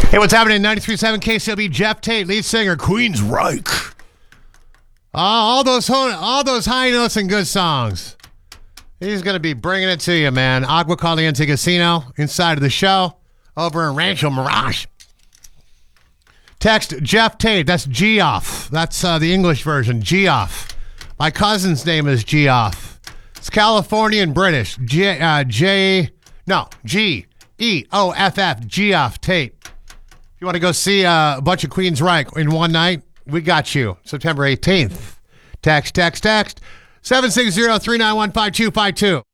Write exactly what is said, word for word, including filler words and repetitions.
Hey, what's happening? ninety-three point seven K C L B, Jeff Tate, lead singer, Queensryche. Uh, all those ho- all those high notes and good songs. He's going to be bringing it to you, man. Agua Caliente Casino inside of the show over in Rancho Mirage. Text Jeff Tate. That's Geoff. That's uh, the English version, Geoff. My cousin's name is Geoff. It's Californian British. J, uh, J, no, G E O F F, Geoff Tate. If you want to go see uh, a bunch of Queensryche in one night, we got you. September eighteenth. Text, text, text. seven six zero, three nine one, five two five two.